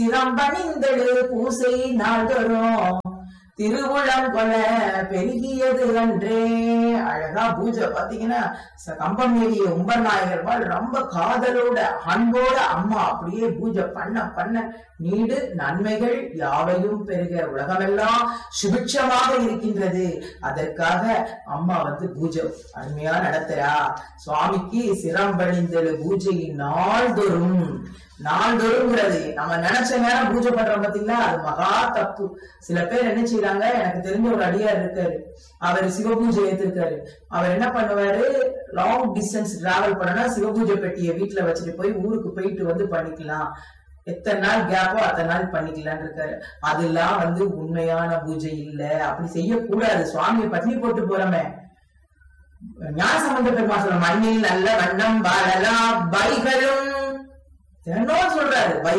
திறம்பணிந்தெழு பூசை நாள்தோறும் திருவுளம் கொல பெருகியது அன்றே. அழகா பூஜை பாத்தீங்கன்னா கம்பம் ஏறிய உம்பநாயகர் ரொம்ப காதலோட அன்போட அம்மா அப்படியே பூஜை பண்ண பண்ண நீடு நன்மைகள் யாவையும் பெருக உலகமெல்லாம் சுபிட்சமாக இருக்கின்றது. அதற்காக அம்மா பூஜை அருமையா நடத்துறா. சுவாமிக்கு சிரம்பணிந்தெழு பூஜை நாள்தோறும். நாள்தோறுங்கிறது நம்ம நினைச்ச நேரம் பூஜை பண்றோம் பாத்தீங்களா, அது மகா தப்பு. சில பேர் என்ன செய்யறாங்க, எனக்கு தெரிஞ்ச ஒரு அடியார் இருக்காரு, அவர் சிவபூஜை ஏத்திருக்காரு. அவர் என்ன பண்ணுவாரு, லாங் டிஸ்டன்ஸ் டிராவல் பண்ணனா சிவபூஜை பெட்டியை வீட்டுல வச்சுட்டு போய் ஊருக்கு போயிட்டு பண்ணிக்கலாம், எத்தனை நாள் கேப்போ அத்தனை நாள் பண்ணிக்கலான்னு இருக்காரு. அதெல்லாம் உண்மையான பூஜை இல்ல, அப்படி செய்யக்கூடாது. சுவாமியை பத்னி போட்டு போறமே. ஞானசம்பந்த பெருமாள் சொல்ற மண்ணில் நல்ல வண்ணம் வாழலாம் வைகளும் சொல்றாரு.